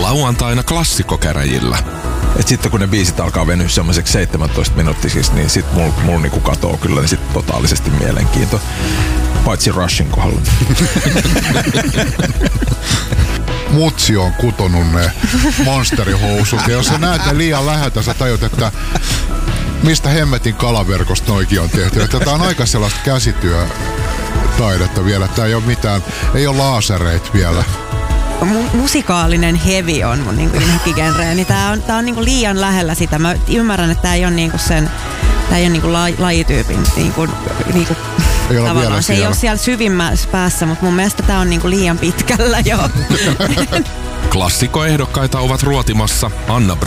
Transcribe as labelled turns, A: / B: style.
A: Lauantaina klassikkokäräjillä.
B: Et sitten kun ne biisit alkaa venyä semmoiseksi 17 minuuttisiksi, niin sit mulla niinku katoo kyllä niin sit totaalisesti mielenkiinto. Paitsi Rushin kohdalla.
C: Mutsi on kutonut ne monsterihousut. Ja jos sä näet ne liian läheltä, sä tajut, että mistä hemmetin kalaverkosta noikin on tehty. Että tää on aika sellaista käsityötaidetta vielä. Tää ei ole mitään, ei ole laasereita vielä.
D: Musikaalinen heavy on mun niinku genreä, niin tää on niinku liian lähellä sitä. Mä ymmärrän, että tää ei ole niinku tää ei ole niinku lajityypin niinku
C: ei ole vielä
D: se
C: siellä.
D: ei ole siellä syvimmässä päässä, mutta mun mielestä tää on niinku liian pitkällä jo.
A: Klassikkoehdokkaita ovat ruotimassa Anna